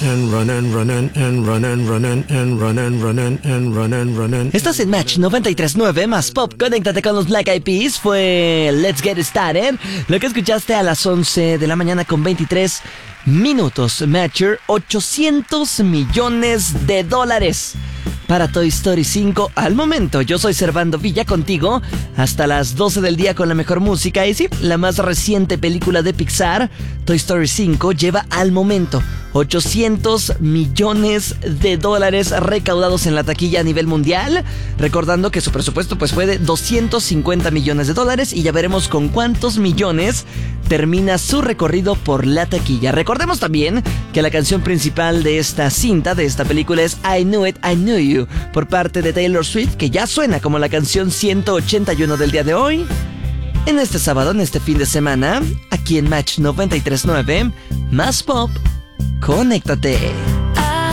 Estás en Match 93.9 más Pop. Conéctate con los Black Eyed Peas. Fue Let's Get Started. Lo que escuchaste a las 11 de la mañana con 23 minutos. Matcher, $800 millones para Toy Story 5 al momento. Yo soy Servando Villa contigo hasta las 12 del día con la mejor música. Y sí, la más reciente película de Pixar, Toy Story 5, lleva al momento $800 millones recaudados en la taquilla a nivel mundial. Recordando que su presupuesto fue de $250 millones y ya veremos con cuántos millones termina su recorrido por la taquilla. Recordemos también que la canción principal de esta cinta, de esta película, es I Knew It, I Knew You, por parte de Taylor Swift, que ya suena como la canción 181 del día de hoy. En este sábado, en este fin de semana, aquí en Match 93.9, más Pop, conéctate.